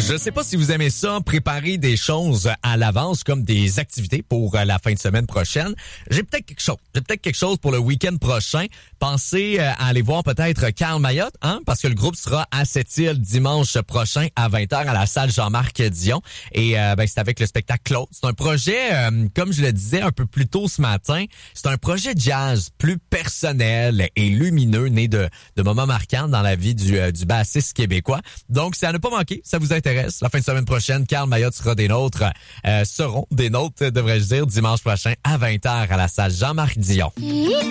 Je sais pas si vous aimez ça, préparer des choses à l'avance comme des activités pour la fin de semaine prochaine. J'ai peut-être quelque chose pour le week-end prochain. Pensez à aller voir peut-être Karl Mayotte, parce que le groupe sera à Sept-Îles dimanche prochain à 20h à la salle Jean-Marc Dion. Et c'est avec le spectacle Claude. C'est un projet, comme je le disais un peu plus tôt ce matin, c'est un projet jazz plus personnel et lumineux, né de moments marquants dans la vie du bassiste québécois. Donc, c'est à ne pas manquer. Ça vous intéresse? La fin de semaine prochaine, Karl Mayotte seront des nôtres, devrais-je dire, dimanche prochain à 20h à la salle Jean-Marc Dion.